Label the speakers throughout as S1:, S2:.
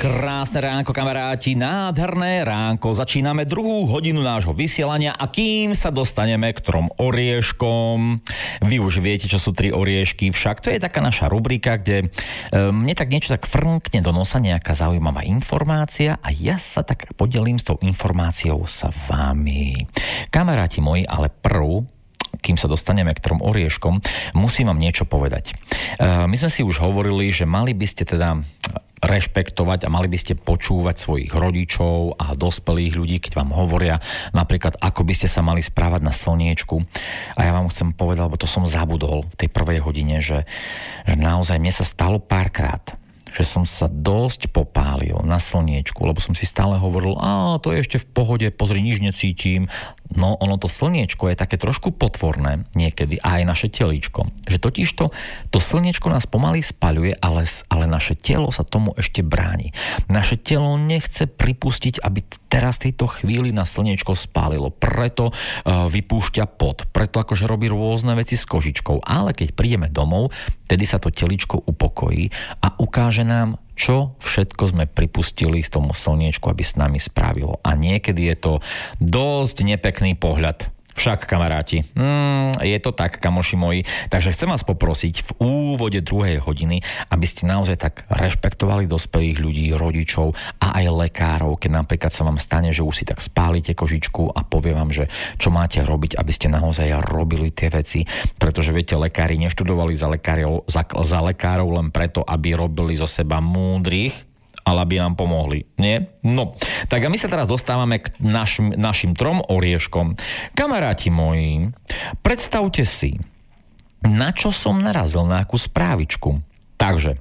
S1: Krásne ránko, kamaráti, nádherné ránko. Začíname druhú hodinu nášho vysielania a kým sa dostaneme k 3 orieškom, vy už viete, čo sú 3 oriešky, však to je taká naša rubrika, kde mne tak niečo tak frnkne do nosa, nejaká zaujímavá informácia a ja sa tak podelím s tou informáciou s vami. Kamaráti moji, ale kým sa dostaneme k 3 orieškom, musím vám niečo povedať. My sme si už hovorili, že mali by ste teda rešpektovať a mali by ste počúvať svojich rodičov a dospelých ľudí, keď vám hovoria napríklad, ako by ste sa mali správať na slniečku. A ja vám chcem povedať, lebo to som zabudol v tej prvej hodine, že naozaj mne sa stalo párkrát, že som sa dosť popálil na slniečku, lebo som si stále hovoril, to je ešte v pohode, pozri, nič necítim. No, ono to slniečko je také trošku potvorné niekedy, a aj naše telíčko. Že totižto to slniečko nás pomaly spaľuje, ale naše telo sa tomu ešte bráni. Naše telo nechce pripustiť, aby teraz v tejto chvíli na slniečko spálilo. Preto vypúšťa pot, preto akože robí rôzne veci s kožičkou. Ale keď prídeme domov, tedy sa to telíčko upokojí a ukáže nám, čo všetko sme pripustili z tomu slniečku, aby s nami spravilo. A niekedy je to dosť nepekný pohľad. Však, kamaráti, je to tak, kamoši moji. Takže chcem vás poprosiť v úvode 2. hodiny, aby ste naozaj tak rešpektovali dospelých ľudí, rodičov a aj lekárov, keď napríklad sa vám stane, že už si tak spálite kožičku a povie vám, že čo máte robiť, aby ste naozaj robili tie veci, pretože viete, lekári neštudovali za lekárov len preto, aby robili zo seba múdrych, ale aby nám pomohli. Nie? No, tak a my sa teraz dostávame k našim 3 orieškom. Kamaráti moji, predstavte si, na čo som narazil, na akú správičku. Takže,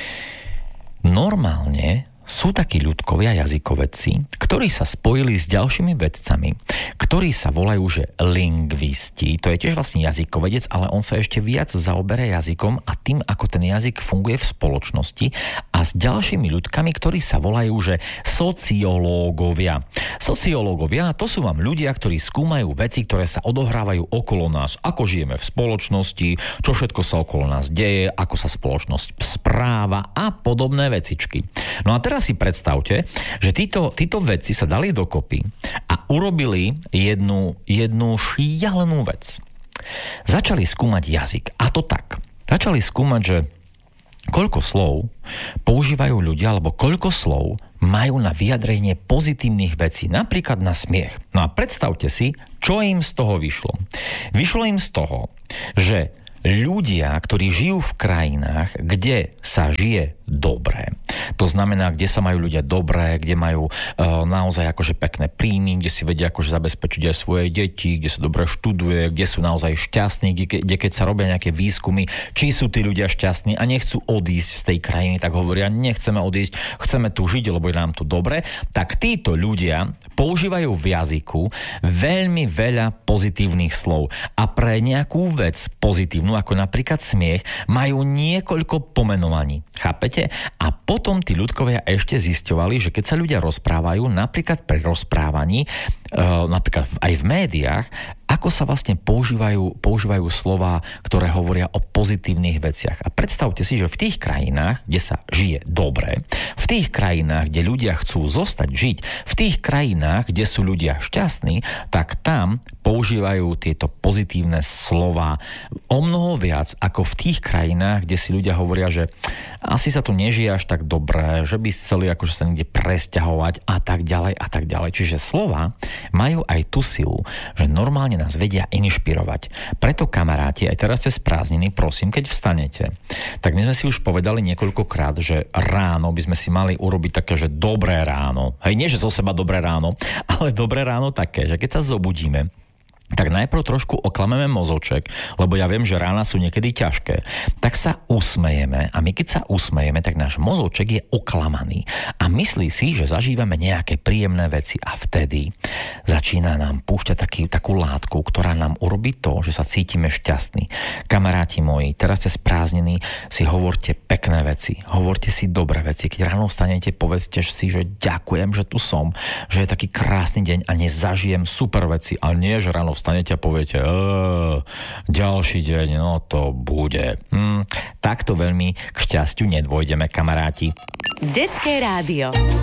S1: normálne sú takí ľudkovia jazykovedci, ktorí sa spojili s ďalšími vedcami, ktorí sa volajú, že lingvisti. To je tiež vlastne jazykovedec, ale on sa ešte viac zaoberá jazykom a tým, ako ten jazyk funguje v spoločnosti, a s ďalšími ľudkami, ktorí sa volajú, že sociológovia. Sociológovia, to sú vám ľudia, ktorí skúmajú veci, ktoré sa odohrávajú okolo nás, ako žijeme v spoločnosti, čo všetko sa okolo nás deje, ako sa spoločnosť správa a podobné vecičky. No a teraz si predstavte, že títo vedci sa dali dokopy a urobili jednu šialenú vec. Začali skúmať jazyk. A to tak. Začali skúmať, že koľko slov používajú ľudia, alebo koľko slov majú na vyjadrenie pozitívnych vecí, napríklad na smiech. No a predstavte si, čo im z toho vyšlo. Vyšlo im z toho, že ľudia, ktorí žijú v krajinách, kde sa žije dobre, to znamená, kde sa majú ľudia dobré, kde majú naozaj akože pekné príjmy, kde si vedia akože zabezpečiť aj svoje deti, kde sa dobre študuje, kde sú naozaj šťastní, kde keď sa robia nejaké výskumy, či sú tí ľudia šťastní a nechcú odísť z tej krajiny, tak hovoria, nechceme odísť, chceme tu žiť, lebo je nám tu dobre, tak títo ľudia používajú v jazyku veľmi veľa pozitívnych slov a pre nejakú vec pozitívnu, ako napríklad smiech, majú niekoľko pomenovaní. Chápete? A potom tí ľudkovia ešte zisťovali, že keď sa ľudia rozprávajú, napríklad pri rozprávaní, napríklad aj v médiách, ako sa vlastne používajú slová, ktoré hovoria o pozitívnych veciach. A predstavte si, že v tých krajinách, kde sa žije dobre, v tých krajinách, kde ľudia chcú zostať žiť, v tých krajinách, kde sú ľudia šťastní, tak tam používajú tieto pozitívne slová o mnoho viac ako v tých krajinách, kde si ľudia hovoria, že asi sa tu nežije až tak dobre, že by chceli akože sa niekde presťahovať a tak ďalej a tak ďalej. Čiže slova majú aj tú silu, že normálne nás vedia inšpirovať. Preto, kamaráti, aj teraz cez prázdniny, prosím, keď vstanete, tak my sme si už povedali niekoľkokrát, že ráno by sme si mali urobiť také, že dobré ráno. Hej, nie že zo seba dobré ráno, ale dobré ráno také, že keď sa zobudíme, tak najprv trošku oklameme mozoček, lebo ja viem, že rána sú niekedy ťažké, tak sa usmejeme a my keď sa usmejeme, tak náš mozoček je oklamaný a myslí si, že zažívame nejaké príjemné veci a vtedy začína nám púšťať takú látku, ktorá nám urobí to, že sa cítime šťastní. Kamaráti moji, teraz cez prázdniny si hovorte pekné veci, hovorte si dobré veci. Keď ráno vstanete, povedzte si, že ďakujem, že tu som, že je taký krásny deň a nezažijem super veci, ale nie, že ráno vstanete a poviete, ďalší deň, no to bude. Takto veľmi k šťastiu nedôjdeme, kamaráti.
S2: Detské rádio.